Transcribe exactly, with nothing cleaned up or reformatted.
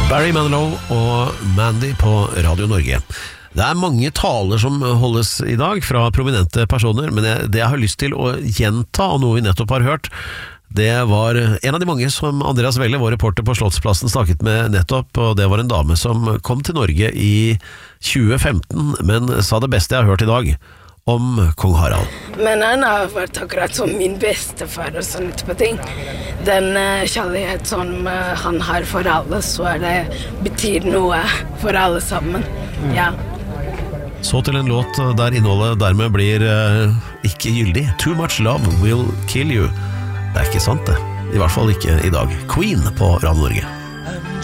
Barry Manilow og Mandy på Radio Norge. Det er mange taler som holdes i dag fra prominente personer, men det jeg har lyst til å gjenta, og noe vi nettopp har hørt, det var en av de mange som Andreas Welle, vår reporter på Slottsplassen, snakket med nettopp, og det var en dame som kom til Norge i tjue femten, men sa det beste jeg har hørt i dag om kong Harald. Men han har vært akkurat som min bestefar og sånn på ting. Den uh, kjærlighet som uh, han har for alle, så er det betyr noe for alle sammen. Ja. Så til en låt der innholdet dermed blir uh, ikke gyldig. Too much love will kill you. Det er ikke sant det. I hvert fall ikke i dag. Queen på Radio Norge.